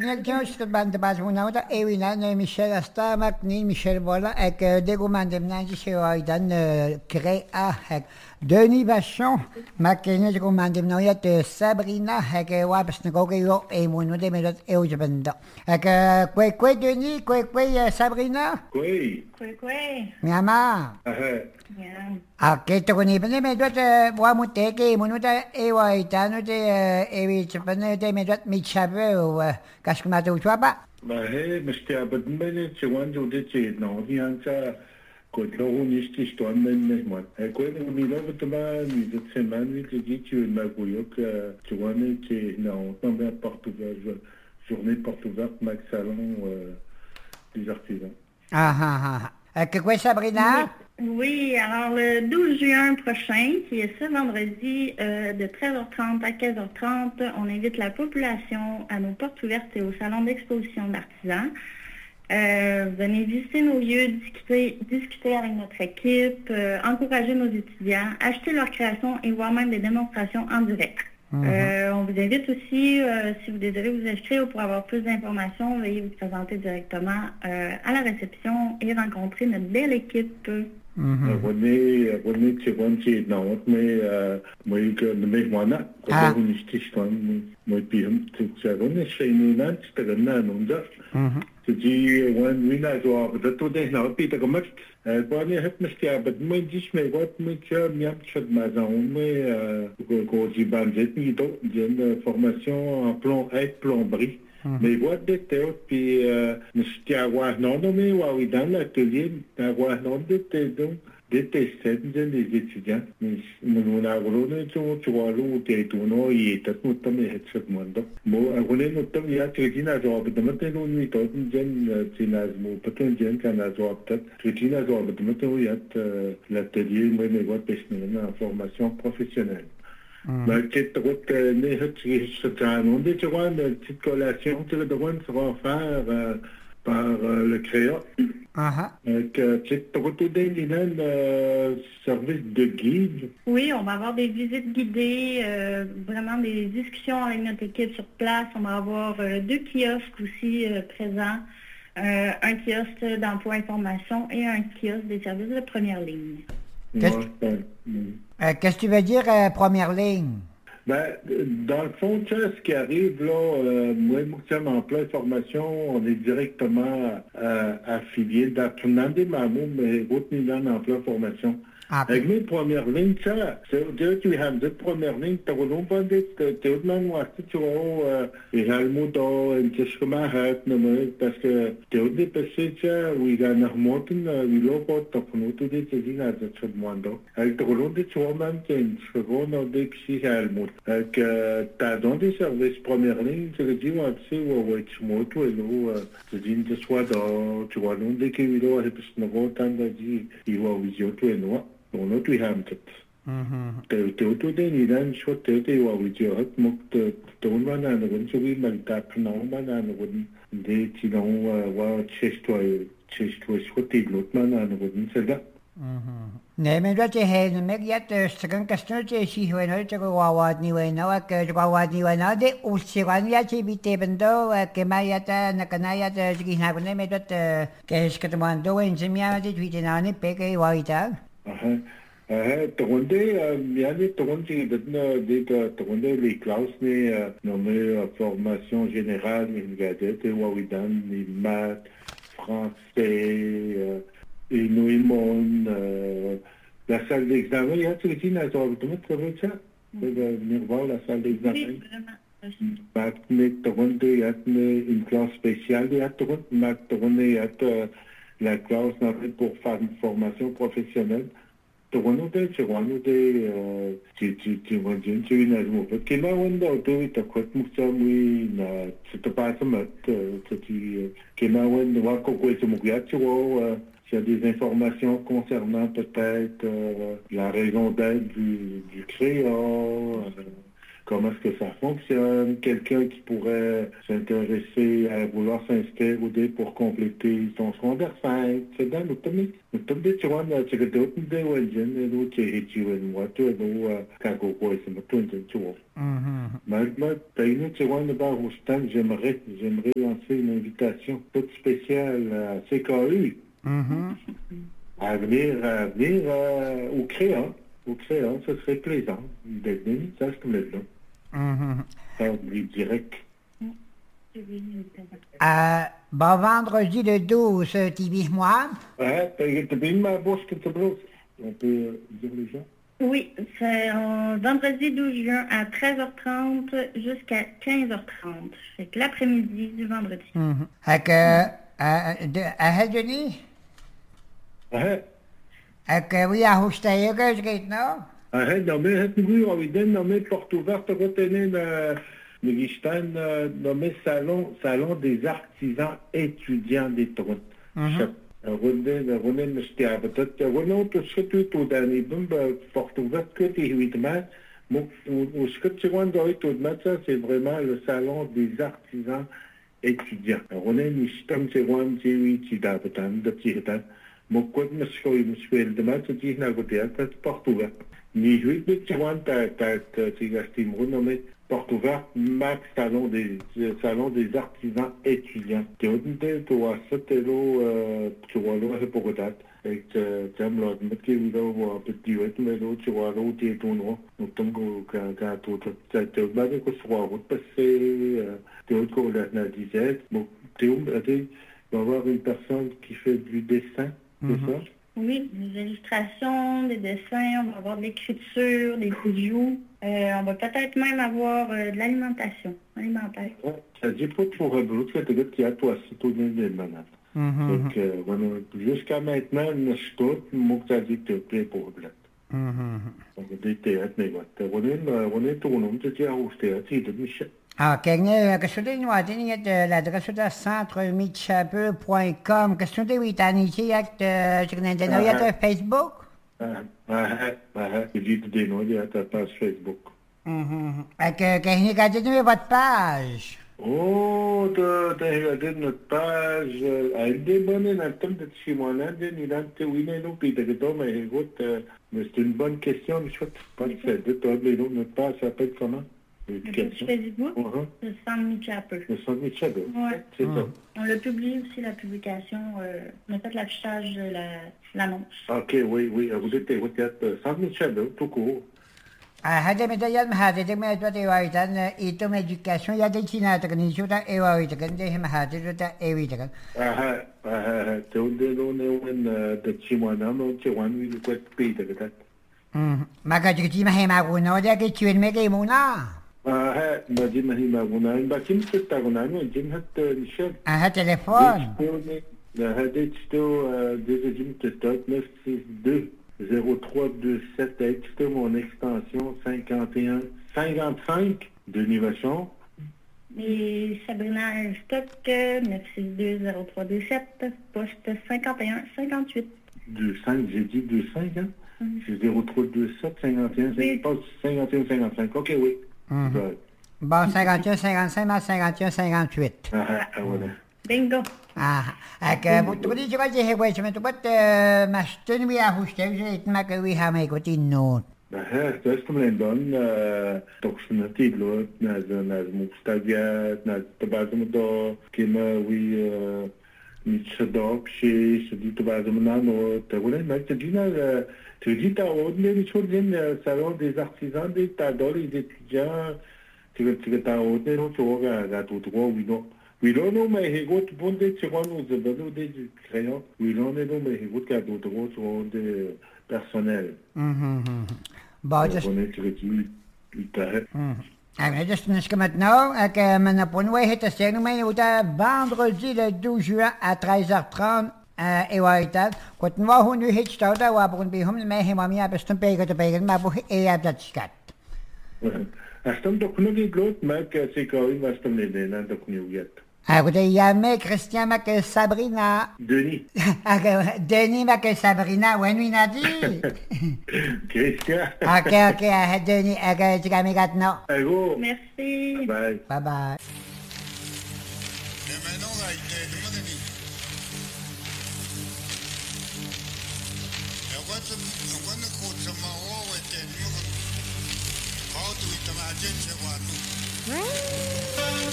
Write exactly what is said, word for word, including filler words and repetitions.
Nieltjes de band de bas una da Ewina ne Michel Asta mak ni Michel voilà ek de commande nanji se dan créa hek Denis Vachon mak ne de commande no ya de Sabrina hek wa bes ne goge yo e mo no de me dat eu je benda ek kwe kwe Denis kwe kwe Sabrina kwe kwe kwe Mama aha ya a ke to ni bene me dat wa mo te ke mo no da e wa ita no de e wi je bene de me dat mi chabe o kas ma do chwa ba ba he mistia bad mene che wan jo de che no hi an cha ko lo ni sti sto an men ne mo e ko ni mi lo vet ma ni de semaine ni de dit tu ma ko yo que tu wan che no on va porte ouverte journée porte ouverte max salon des artisans ah ah ah que quoi Sabrina Oui, alors le douze juin prochain, qui est ce vendredi, euh, de treize heures trente à quinze heures trente, on invite la population à nos portes ouvertes et au salon d'exposition d'artisans. Euh, venez visiter nos lieux, discuter, discuter avec notre équipe, euh, encourager nos étudiants, acheter leurs créations et voir même des démonstrations en direct. Mm-hmm. Euh, on vous invite aussi, euh, si vous désirez vous inscrire ou pour avoir plus d'informations, veuillez vous présenter directement euh, à la réception et rencontrer notre belle équipe. René, René, c'est bon, c'est non, mais moi, que le mec, moi, là, quand on est station, moi, puis, c'est René, c'est une nana, c'est un nana, non, ça. C'est dit, when we know, so, but tout est là, puis, t'as comme, euh, quand on est, mais c'est, but moi, dis, mais, what, mais, tu as bien, tu as de ma zone, mais, euh, quand j'ai bandé, il y a une formation en plomb, être plomberie. Mais what de théo, puis, euh, je avoir non, mais, ouais, dans l'atelier, avoir non de théo, de tester, les étudiants, mais, nous, avons, nous, tu vois, nous, t'es tout, non, il est tout, nous, t'as mis, ce monde. Bon, on est, nous, t'as mis, à Trétina, genre, de maintenant, nous, nous, t'as, nous, j'aime, Tina, mon, peut-être, j'aime, quand on a, genre, peut-être, Trétina, genre, de maintenant, il y a, l'atelier, moi, mais, what, parce que, nous, en formation professionnelle. La petite route, les on dit que la petite collation, tu sera faire par le créa. Avec petite route de service de guide. Oui, on va avoir des visites guidées, euh, vraiment des discussions avec notre équipe sur place. On va avoir euh, deux kiosques aussi euh, présents. Euh, un kiosque d'emploi information et un kiosque des services de première ligne. Qu'est-ce euh, qu'est-ce que tu veux dire, euh, première ligne? Ben, dans le fond, tu sais, ce qui arrive, là, euh, moi, mon emploi et formation, on est directement euh, affilié dans tout le monde des mamans, mais retenu dans l'emploi et formation. Ah, avec mes premières lignes, ça, c'est-à-dire que tu as deux premières lignes, tu as un peu de tu as un peu tu as et Helmut, et tu sais comment parce que tu as des passés, où il y a un remonte, il y a pas de temps, tu as des saisines à ce moment-là. Avec tu as tu as même une seconde, des psy Helmut. Avec, tu as dans des services première ligne, tu as dit, tu sais, ouais, tu m'as tout, et là, tu dis, tu sois dans, tu vois, non, dès qu'il y a, et puis, tu m'as dit, il va vision, tout et noir. On a tout hamtet. Te te to de ni dan shot te te wa wi jo hat mok te to ma na na gun chugi man ta no ma na na gun de ti no wa chesto chesto shoti lot ma na na gun selga. Nee, men dat je hele meg ja te skan kasno te si ho no te wa wa ni we no ke wa wa ni we no de u si wan ya chi bi te bendo ke ma ya ta na kana ya te gi na gun me dat ke es ke te mando en se mia de ti na ne pe ke wa ita. Aha. Aha, toronde, yani toronde dedna dega toronde les classes ne nommé formation générale une gadette wawidan ni maths, français et noimon la salle d'examen, il y a tout qui n'a pas de mettre ça. Venir voir la salle d'examen. Maths ne toronde, il y a une classe spéciale, il y a toronde, maths toronde, il y a la classe pour faire une formation professionnelle. Toronto de Toronto de ci ci ci wanjin ci na mo pe ke ma wanda to ta kwat mu sa mu na ci ta pa sa mat ci ke ma wanda wa ko ko ci mu ya ci wo s'il y a des informations concernant peut-être euh, la raison d'être du, du créa, euh, comment est-ce que ça fonctionne, quelqu'un qui pourrait s'intéresser à vouloir s'inscrire ou des pour compléter son secondaire cinq, c'est dans le temps. Le temps de Tijuana, c'est que d'autres de Wajen, et d'autres qui est moi, tu es nous, quand on voit, c'est ma tourne de Tijuana. Maintenant, t'as une Tijuana dans Roustan, j'aimerais, j'aimerais lancer une invitation toute spéciale à C K U Mhm. à venir, à venir euh, au Créant. Au Créant, ce serait plaisant d'être venu, ça c'est comme là. Mhm. Faire du direct. Euh, bon, vendredi le douze, tu vis moi? Ouais, t'as bien ma bouche que tu brosses. On peut euh, dire les gens. Oui, c'est euh, vendredi douze juin à treize heures trente jusqu'à quinze heures trente. Fait que l'après-midi du vendredi. Mhm. Fait que, euh, de, à Denis? Ouais. Fait que, oui, à Houstaiga, je gate, non? Arrête, non, mais het nu al idee, non, mais porte ouverte, retenez le, le Gistan, non, mais salon, salon des artisans étudiants des Toronto. René, René, mais c'était à peut-être, René, tout ce que tu as donné, donc, porte ouverte que tu es huit mètres. Bon, ce que tu vois dans les taux de maths, ça, c'est vraiment le salon des artisans étudiants. René, nous sommes, c'est moi, c'est huit, c'est d'abord, de petit temps. Mon quoi, monsieur, monsieur, le maths, c'est dit, n'a pas de porte ouverte. Ni huit mille cinquante, tu gasté mon nommé porte ouverte, Max Salon des Salon des artisans étudiants. Tu as une telle, tu as sept élo, tu vois là, c'est pour date. Et tu as me l'autre, mais qui est là, un petit huit, mais l'autre, tu vois là, tu es ton nom. Donc, tu as tout, tu as basé que sur la route passée, tu as autre qu'on a dix-sept. Bon, tu vas avoir une personne qui fait du dessin, c'est ça? Oui, des illustrations, des dessins, on va avoir de l'écriture, des bijoux. Euh, on va peut-être même avoir euh, de l'alimentation alimentaire. Ouais, ça dit pas pour un boulot, c'est peut-être qu'il y a toi, c'est tout le monde. Donc, euh, voilà, jusqu'à maintenant, je suis tout, moi, ça dit que tu es prêt pour le blanc. Donc, des théâtres, mais voilà. On est, on est tout le monde, c'est à Oustéa, c'est de Michel. Ah, Cagney, question de nous de l'adresse de centre mitchapel point com. Question de Witaniki, avec de Facebook? Ah, ah, ah, je dis des noms, il y a ta page Facebook. Avec Cagney, regardez-nous votre page. Oh, tu as regardé notre page. Elle est bonne, elle a le temps de chez moi, là, il a été oui, mais non, puis t'as mais écoute, mais c'est une bonne question, mais je crois que tu pas de toi, les noms, notre page s'appelle comment? Le page Facebook, uh-huh. Le centre Mitchapel. Le centre Mitchapel, oui. C'est ça. On l'a publié aussi, la publication, euh, on a fait l'affichage de l'annonce. La, OK, oui, oui, vous êtes, vous êtes, centre Mitchapel, tout court. هذا مدير مهاتي ما يتوتي وايتان إيتوم education يا ديتينا تكني شو تا إيوا تكن ده مهاتي شو تا إيوي تكن. آه آه تقول ده لو نوين دتشيمانا ما تشوان ويلو كوت بيت كده. أمم ما كتجي ما هي معقولة وده كتشوين ميجي مونا. آه ما جي ما هي معقولة إن بكين تتاعونا نو جين هت نشر. آه تلفون. هذا تشتو ده جين تتاعت نفس ده. zéro trois deux sept texte, mon extension cinquante et un cinquante-cinq de Nivachon. Et Sabrina Stock neuf six deux zéro trois deux sept, poste cinquante et un cinquante-huit. deux cinq, j'ai dit deux cinq, hein? Mm-hmm. C'est zéro trois deux sept cinquante et un, oui. Poste cinquante et un cinquante-cinq. OK, oui. Mm-hmm. Ouais. Bon, cinquante et un cinquante-cinq, mais cinquante et un cinquante-huit. Ah, ah, ah voilà. Bingo. Ah, ak butuli juga je he wes met wat mastun wi a hustel je it mak wi ha me kot in not. Ah, das ist mir dann doch schon natürlich lot na na mustagia na tabazum do kima wi mit shadok she se dit tabazum na no te voulais mettre dina tu dis ta ordine ni chose dans salon des artisans des tadors des étudiants tu tu ta ordine no tu ga ga tu tu wi no Oui, là, non, mais il y a des bonnes choses qui sont des crayons. Oui, là, non, mais il y a des choses qui sont des personnels. Bon, just... On est sur le terrain. Ah, mais juste une chose maintenant, que mon point est c'est nous mais vendredi le douze juin à treize heures trente et وايتال كنت ما هو نو هيك تاودا وابون بيهم ما هي مامي بستم بيجت بيجت ما بو اي ابداتشكات. أستم دكنوجي بلوت ما كسيكاوي ما استم لدينا دكنوجيات. Ah, vous avez yamé Christian Mac Sabrina. Denis. Denis Mac Sabrina, ouais, lui n'a dit. Christian. Ok, ok, Denis, ok, tu as mis maintenant. Allô. Merci. Bye. Bye bye. Mm-hmm.